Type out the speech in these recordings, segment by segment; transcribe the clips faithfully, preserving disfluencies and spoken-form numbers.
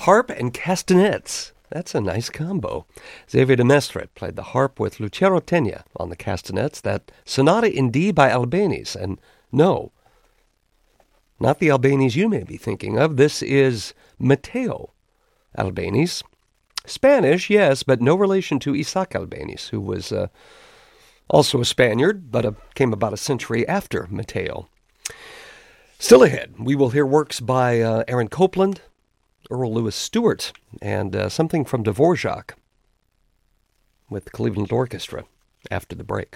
harp and castanets. That's a nice combo. Xavier de Mestre played the harp with Lucero Tena on the castanets. That Sonata in D by Albéniz. And no, not the Albéniz you may be thinking of. This is Matteo Albéniz. Spanish, yes, but no relation to Isaac Albéniz, who was uh, also a Spaniard, but uh, came about a century after Matteo. Still ahead, we will hear works by uh, Aaron Copland, Earl Louis Stewart, and uh, something from Dvorak with the Cleveland Orchestra after the break.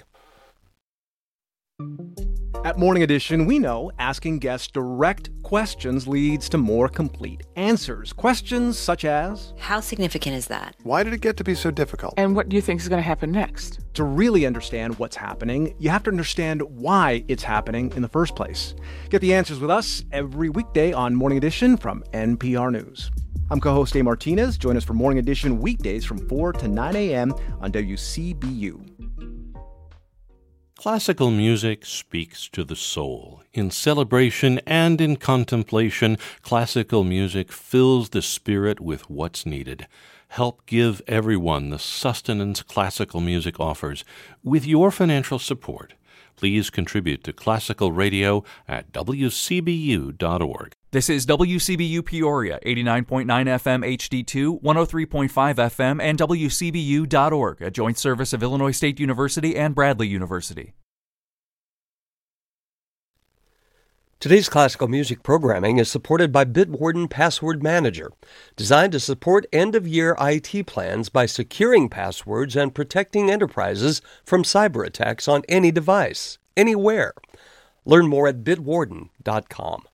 At Morning Edition, we know asking guests direct questions leads to more complete answers. Questions such as, how significant is that? Why did it get to be so difficult? And what do you think is going to happen next? To really understand what's happening, you have to understand why it's happening in the first place. Get the answers with us every weekday on Morning Edition from N P R News. I'm co-host Dave Martinez. Join us for Morning Edition weekdays from four to nine a.m. on W C B U. Classical music speaks to the soul. In celebration and in contemplation, classical music fills the spirit with what's needed. Help give everyone the sustenance classical music offers with your financial support. Please contribute to Classical Radio at w c b u dot org. This is W C B U Peoria, eighty-nine point nine F M H D two, one oh three point five F M, and W C B U dot org, a joint service of Illinois State University and Bradley University. Today's classical music programming is supported by Bitwarden Password Manager, designed to support end-of-year I T plans by securing passwords and protecting enterprises from cyber attacks on any device, anywhere. Learn more at bitwarden dot com.